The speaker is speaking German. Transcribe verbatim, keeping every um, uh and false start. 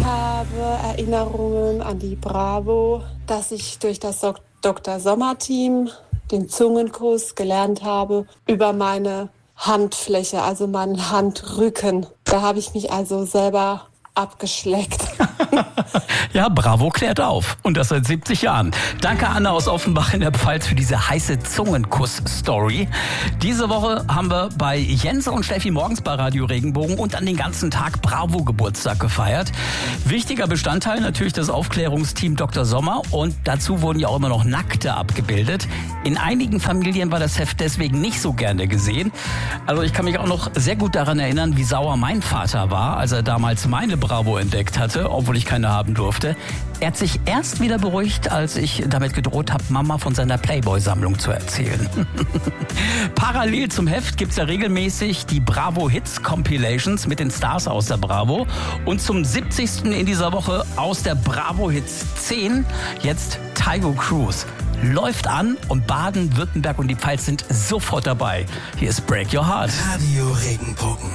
habe Erinnerungen an die Bravo, dass ich durch das Doktor Sommer-Team den Zungenkuss gelernt habe über meine Handfläche, also meinen Handrücken. Da habe ich mich also selber abgeschleckt. Ja, Bravo klärt auf. Und das seit siebzig Jahren. Danke, Anna aus Offenbach in der Pfalz, für diese heiße Zungenkuss-Story. Diese Woche haben wir bei Jens und Steffi morgens bei Radio Regenbogen und an den ganzen Tag Bravo-Geburtstag gefeiert. Wichtiger Bestandteil natürlich das Aufklärungsteam Doktor Sommer. Und dazu wurden ja auch immer noch Nackte abgebildet. In einigen Familien war das Heft deswegen nicht so gerne gesehen. Also ich kann mich auch noch sehr gut daran erinnern, wie sauer mein Vater war, als er damals meine Bravo entdeckt hatte, obwohl ich keine haben durfte. Er hat sich erst wieder beruhigt, als ich damit gedroht habe, Mama von seiner Playboy-Sammlung zu erzählen. Parallel zum Heft gibt's ja regelmäßig die Bravo Hits Compilations mit den Stars aus der Bravo. Und zum siebzigsten in dieser Woche aus der Bravo Hits zehn jetzt Tygo Cruise. Läuft an und Baden, Württemberg und die Pfalz sind sofort dabei. Hier ist Break Your Heart. Radio Regenbogen.